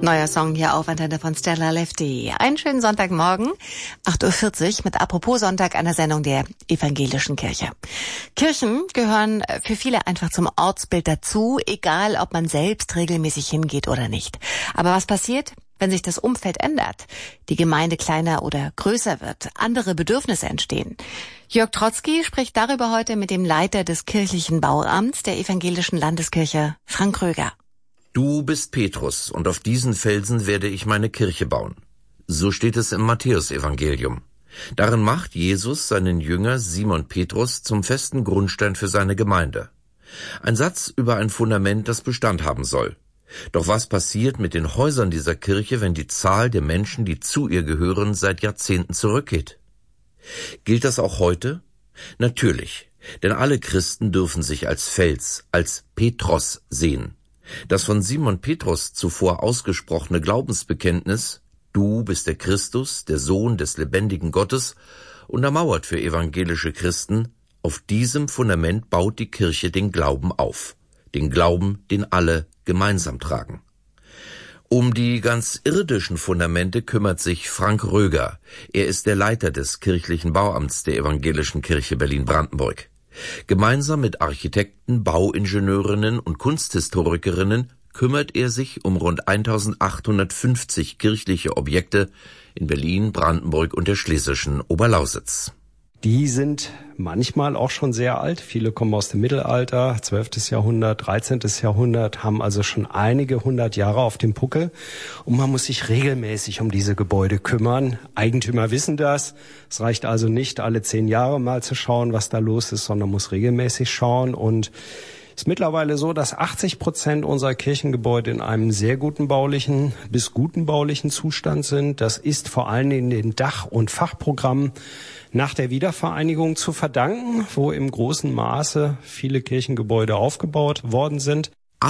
Neuer Song hier auf Antenne von Stella Lefty. Einen schönen Sonntagmorgen, 8.40 Uhr mit Apropos Sonntag, einer Sendung der Evangelischen Kirche. Kirchen gehören für viele einfach zum Ortsbild dazu, egal ob man selbst regelmäßig hingeht oder nicht. Aber was passiert, wenn sich das Umfeld ändert, die Gemeinde kleiner oder größer wird, andere Bedürfnisse entstehen? Jörg Trotzki spricht darüber heute mit dem Leiter des kirchlichen Bauamts der Evangelischen Landeskirche, Frank Röger. Du bist Petrus, und auf diesen Felsen werde ich meine Kirche bauen. So steht es im Matthäusevangelium. Darin macht Jesus seinen Jünger Simon Petrus zum festen Grundstein für seine Gemeinde. Ein Satz über ein Fundament, das Bestand haben soll. Doch was passiert mit den Häusern dieser Kirche, wenn die Zahl der Menschen, die zu ihr gehören, seit Jahrzehnten zurückgeht? Gilt das auch heute? Natürlich, denn alle Christen dürfen sich als Fels, als Petros sehen. Das von Simon Petrus zuvor ausgesprochene Glaubensbekenntnis, du bist der Christus, der Sohn des lebendigen Gottes, untermauert für evangelische Christen, auf diesem Fundament baut die Kirche den Glauben auf. Den Glauben, den alle gemeinsam tragen. Um die ganz irdischen Fundamente kümmert sich Frank Röger. Er ist der Leiter des kirchlichen Bauamts der Evangelischen Kirche Berlin-Brandenburg. Gemeinsam mit Architekten, Bauingenieurinnen und Kunsthistorikerinnen kümmert er sich um rund 1850 kirchliche Objekte in Berlin, Brandenburg und der schlesischen Oberlausitz. Die sind manchmal auch schon sehr alt. Viele kommen aus dem Mittelalter, 12. Jahrhundert, 13. Jahrhundert, haben also schon einige 100 Jahre auf dem Puckel. Und man muss sich regelmäßig um diese Gebäude kümmern. Eigentümer wissen das. Es reicht also nicht, alle 10 Jahre mal zu schauen, was da los ist, sondern muss regelmäßig schauen. Und es ist mittlerweile so, dass 80% unserer Kirchengebäude in einem sehr guten baulichen bis guten baulichen Zustand sind. Das ist vor allem in den Dach- und Fachprogrammen nach der Wiedervereinigung zu verdanken, wo im großen Maße viele Kirchengebäude aufgebaut worden sind.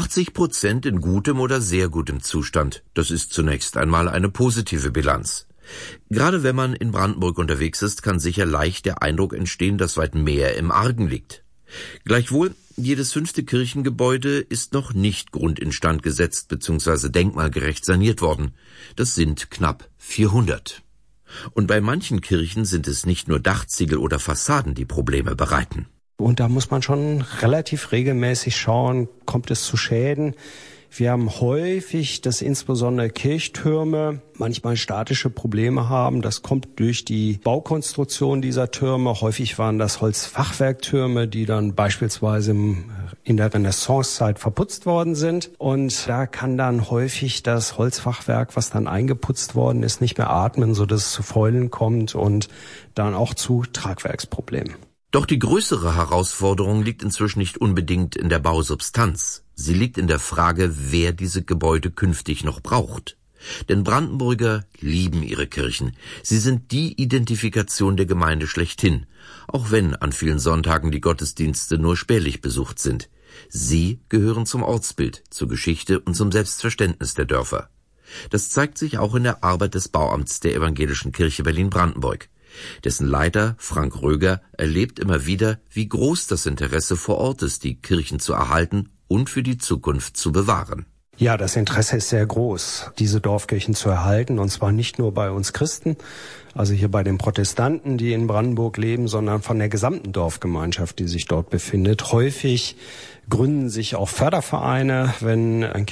80% in gutem oder sehr gutem Zustand. Das ist zunächst einmal eine positive Bilanz. Gerade wenn man in Brandenburg unterwegs ist, kann sicher leicht der Eindruck entstehen, dass weit mehr im Argen liegt. Gleichwohl, jedes 5. Kirchengebäude ist noch nicht grundinstand gesetzt bzw. denkmalgerecht saniert worden. Das sind knapp 400. Und bei manchen Kirchen sind es nicht nur Dachziegel oder Fassaden, die Probleme bereiten. Und da muss man schon relativ regelmäßig schauen, kommt es zu Schäden. Wir haben häufig, dass insbesondere Kirchtürme manchmal statische Probleme haben. Das kommt durch die Baukonstruktion dieser Türme. Häufig waren das Holzfachwerktürme, die dann beispielsweise in der Renaissancezeit verputzt worden sind. Und da kann dann häufig das Holzfachwerk, was dann eingeputzt worden ist, nicht mehr atmen, sodass es zu Fäulen kommt und dann auch zu Tragwerksproblemen. Doch die größere Herausforderung liegt inzwischen nicht unbedingt in der Bausubstanz. Sie liegt in der Frage, wer diese Gebäude künftig noch braucht. Denn Brandenburger lieben ihre Kirchen. Sie sind die Identifikation der Gemeinde schlechthin, auch wenn an vielen Sonntagen die Gottesdienste nur spärlich besucht sind. Sie gehören zum Ortsbild, zur Geschichte und zum Selbstverständnis der Dörfer. Das zeigt sich auch in der Arbeit des Bauamts der Evangelischen Kirche Berlin-Brandenburg. Dessen Leiter, Frank Röger, erlebt immer wieder, wie groß das Interesse vor Ort ist, die Kirchen zu erhalten und für die Zukunft zu bewahren. Ja, das Interesse ist sehr groß, diese Dorfkirchen zu erhalten, und zwar nicht nur bei uns Christen, also hier bei den Protestanten, die in Brandenburg leben, sondern von der gesamten Dorfgemeinschaft, die sich dort befindet. Häufig gründen sich auch Fördervereine, wenn ein